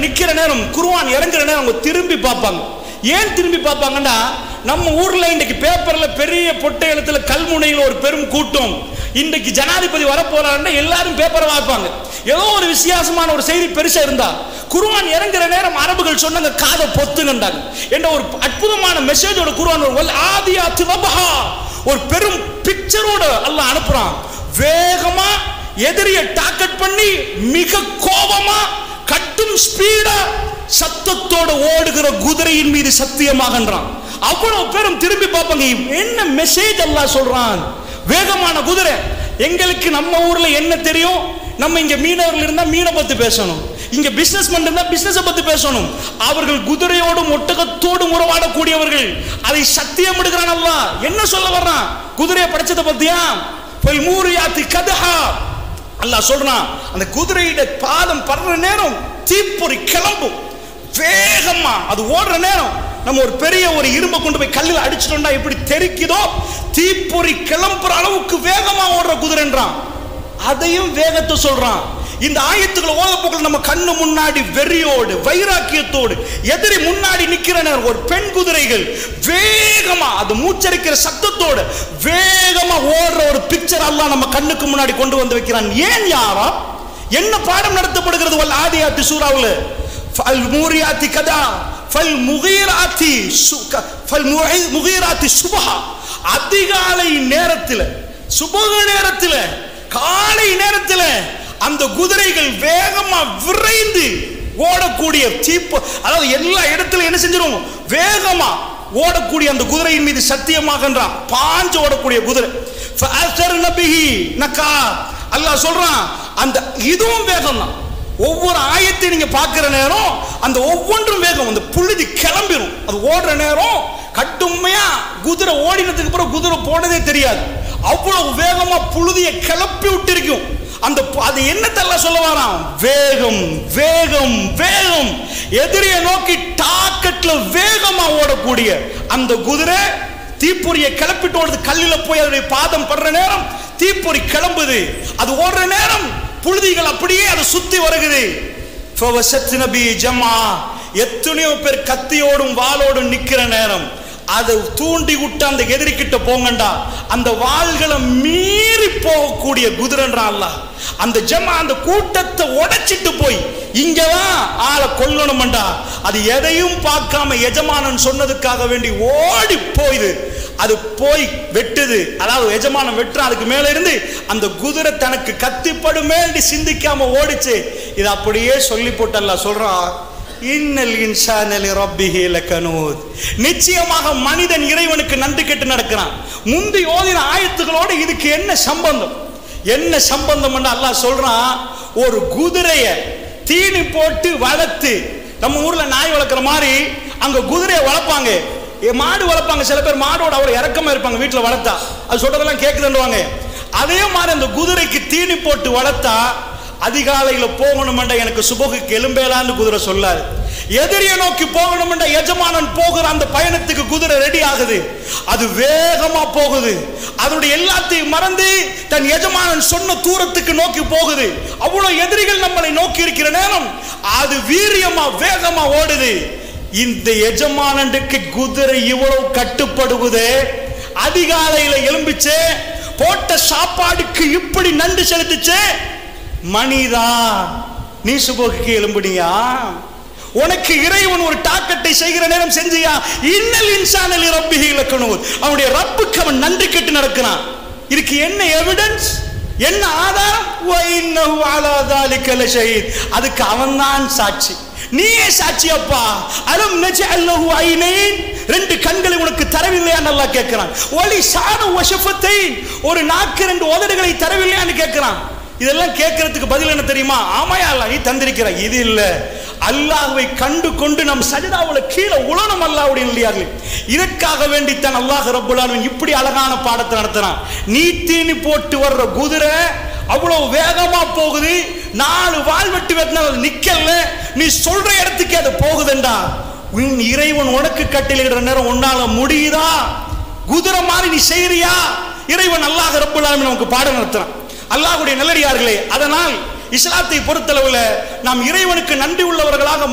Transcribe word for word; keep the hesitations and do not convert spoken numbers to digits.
நிக்கிற நேரம், குர்ஆன் இறங்குற நேரம் அவங்க திரும்பி பார்ப்பாங்க. ஏன் திரும்பி பார்ப்பாங்கன்னா, நம்ம ஊர்ல இன்றைக்கு பேப்பர்ல பெரிய பொட்டை எழுத்துல கல்முனையில் ஒரு பெரும் கூட்டம், இன்றைக்கு ஜனாதிபதி வரப்போறாருன்னா எல்லாரும் பேப்பரை வாய்ப்பாங்க. ஏதோ ஒரு வித்தியாசமான ஒரு செய்தி பெருசா இருந்தா, குர்ஆன் இறங்குற நேரம் அரபுகள் சொன்னாங்க காதை பொத்துங்கண்டாங்க என்ற ஒரு அற்புதமான மெசேஜோட குர்ஆன் ஒரு ஆதியாத்து வபஹா ஒரு பெரும் பிக்சரோட அல்லாஹ் அனுப்புறான். வேகமா எதிரிய டார்கெட் பண்ணி மிக கோபமா கட்டும் ஸ்பீடா சத்தத்தோட ஓடுகிற குதிரையின் மீது சத்தியமாகன்றான். அவ்வளவு பேரும் திரும்பி பார்ப்பாங்க, என்ன மெசேஜ் அல்லாஹ் சொல்றான். வேகமான குதிரை. எங்களுக்கு நம்ம ஊர்ல என்ன தெரியும், நம்ம இங்க மீனவர்கள் இருந்தா மீனை பத்தி பேசணும், இங்க பிசினஸ் இருந்தா பிசினஸ் பத்தி பேசணும். அவர்கள் குதிரையோடும் ஒட்டகத்தோடும் உறவாடக்கூடியவர்கள். அதை சத்தியம் எடுக்கிறான் அல்லாஹ். என்ன சொல்ல வர்றான்? குதிரையை படைச்சதை பத்தியா மூரியாத்தி கதஹா அல்லாஹ் சொல்றான். அந்த குதிரையிட பாதம் படுற நேரம் தீப்பொறி கிளம்பும் வேகமா. அது ஓடுற நேரம் நம்ம ஒரு பெரிய ஒரு இரும்பை கொண்டு போய் கல்லில் அடிச்சிட்டோம்னா எப்படி தெரிக்குதோ, தீப்பொறி கிளம்புற அளவுக்கு வேகமா ஓடுற குதிரைன்றான். அதையும் வேகத்தை சொல்றான். இந்த ஆயத்துக்களை ஓத போக்கள் நம்ம கண்ணு முன்னாடி வெறியோடு வைராக்கியத்தோடு எதிரி முன்னாடி நிக்கிற நேரம் ஒரு பெண் குதிரைகள் வேகமா அது மூச்சரிக்கிற சத்தத்தோடு வேகமா ஓடுற ஒரு பிக்சர் அல்லாஹ் நம்ம கண்ணுக்கு முன்னாடி கொண்டு வந்து வைக்கிறான். ஏன் யாரா என்ன பாடம் நடத்தப்படுகிறது? வல் ஆதியாத்தி சூராவுல ஃபல் மூரியாத்தி கதா ஃபல் முகீராத்தி ஃபல் முகீராத்தி சுபஹா. அதிகாலை நேரத்தில், சுபஹ நேரத்தில், காலை நேரத்தில் அந்த குதிரைகள் வேகமா விரைந்து ஓடக்கூடிய தீப்பு, அதாவது எல்லா இடத்துல என்ன செஞ்சிரும், வேகமா ஓடக்கூடிய அந்த குதிரையின் மீது சத்தியமாகன்றான். பாஞ்சு ஓடக்கூடிய குதிரை. அல்லாஹ் சொல்றான் அந்த இதுவும் வேகம் தான். ஒவ்வொரு ஆயத்தை நீங்க பார்க்கிற நேரம் அந்த ஒவ்வொன்றும் வேகம். அந்த புழுதி கிளம்பிடும். அது ஓடுற நேரம் கட்டுமையா குதிரை ஓடினதுக்கு அப்புறம் குதிரை போனதே தெரியாது. அவ்வளவு வேகமா புழுதியை கிளப்பி விட்டு இருக்கும். அந்த அது என்னத்தெல்லாம் சொல்ல வரான்? வேகம் வேகம் வேகம். எதிரியை நோக்கி டாக்கெட்ல வேகமா ஓடக்கூடிய அந்த குதிரை தீப்பொறியை கிளப்பிட்டு ஓடுது. கல்லில போய் அதனுடைய பாதம் படுற நேரம் தீப்பொறி கிளம்புது. அது ஓடுற நேரம் புழுதிகள் அப்படியே அதை சுத்தி வருகிறது. எத்தனையோ பேர் கத்தியோடும் வாளோடும் நிக்கிற நேரம் அதை தூண்டி விட்டு அந்த எதிரி கிட்ட போங்கண்டா அந்த வாள்களை மீறி போகக்கூடிய குதிரைன்றான் அல்லாஹ். அந்த ஜமா அந்த கூட்டத்தை உடைச்சிட்டு போய் இங்கதான் ஆளை கொல்லணும்டா அது எதையும் பார்க்காம எஜமானன் சொன்னதுக்காக வேண்டி ஓடி போயுது. அது போய் வெட்டுது. அதாவது எஜமானன் வெட்டுறான். அதுக்கு மேல இருந்து அந்த குதிரை தனக்கு கத்திப்படும் மேண்டி சிந்திக்காம ஓடிச்சு. இது அப்படியே சொல்லி போட்டு அல்லாஹ் சொல்றான், இன்னல் இன்சான லிரப்பிஹி லகனூத். நிச்சயமாக மனிதன் இறைவனுக்கு நன்றி கெட்டு நடக்கிறான். முந்தி ஓதின ஆயத்துகளோடு இதுக்கு என்ன சம்பந்தம்? என்ன சம்பந்தம் என்று அல்லாஹ் சொல்றான். ஒரு குதிரைய தீனி போட்டு வளர்த்து, நம்ம ஊர்ல நாய் வளர்க்குற மாதிரி அங்க குதிரையை வளர்ப்பாங்க, மாடு வளர்ப்பாங்க. சில பேர் மாடோட அவ்வளவு இறக்கமா இருப்பாங்க வீட்டுல வளர்த்தா. அது சொல்றதெல்லாம் கேட்குதுன்னுவாங்க. அதே மாதிரி அந்த குதிரைக்கு தீனி போட்டு வளர்த்தா அதிகாலையில போகணும்டா எனக்கு சுபகுக்கு எலும்பேலான்னு குதிரை சொல்லாரு. எதிரியை நோக்கி போகணும்டா எஜமானன் போகிற அந்த பயணத்துக்கு குதிரை ரெடி ஆகுது. அது வேகமா போகுது. அதனுடைய எல்லாத்தையும் மறந்து தன் எஜமானன் சொன்ன தூரத்துக்கு நோக்கி போகுது. அவ்வளவு எதிரிகள் நம்மளை நோக்கி இருக்கிற நேரம் அது வீரியமா வேகமா ஓடுது. இந்த எஜமானனுக்கு குதிரை இவ்வளவு கட்டுப்படுவது, அதிகாலையில எலும்பிச்சு போட்ட சாப்பாடுக்கு இப்படி நன்றி செலுத்துச்சு. மனிதா நீ சுபோக்கு எலும்புனியா? உனக்கு இறைவன் ஒரு டாக்கெட்டை செய்கிற நேரம் செஞ்சியா? இன்னல் இன்சான லிரப்பிஹி லகனூத். அவனுடைய ரப்புக்கு அவன் நன்றி கெட்டு நடக்கிறான். இதுக்கு என்ன எவிடன்ஸ், என்ன ஆதாரம்? வ இன்னஹு அலா ஸாலிக லஷஹீத். அதுக்கு அவன்தான் சாட்சி. நீயே சாட்சியப்பா. அலம் நஜஅல் லஹு ஐனைன். ரெண்டு கண்களை உனக்கு தரவில்லையான்னு அல்லாஹ் கேட்கிறான். ஒலி சானு வஷஃபத்தைன். ஒரு நாக்கு ரெண்டு உதடுகளை தரவில்லையான்னு கேட்கிறான். இதெல்லாம் கேட்கறதுக்கு பதில் என்ன தெரியுமா? ஆமாயா அல்லாஹ் நீ தந்திருக்கிற. இது இல்ல, அல்லாஹ்வை கண்டு கொண்டு நம் சஜதாவுல கீழே உலனம் அல்லாஹ்வுடைய இல்லையார்கள். இதற்காக வேண்டித்தான் அல்லாஹ் ரப்புல் ஆலமீன் இப்படி அழகான பாடத்தை நடத்துறான். நீ தீனி போட்டு வர்ற குதிரை அவ்வளவு வேகமா போகுது. நாலு வால் வெட்டி வெட்டினா நிக்கல. நீ சொல்ற இடத்துக்கு அது போகுதுண்டா. உன் இறைவன் உனக்கு கட்டளையிடுற நேரம் உன்னால முடியுதா? குதிரை மாதிரி நீ செய்யறியா? இறைவன் அல்லாஹ் ரப்புல் ஆலமீன் நமக்கு பாடம் நடத்துறான். அல்லாஹ்வுடைய நல்லடியார்களே, அதனால் இஸ்லாத்தை பொறுத்தளவுல நாம் இறைவனுக்கு நன்றி உள்ளவர்களாக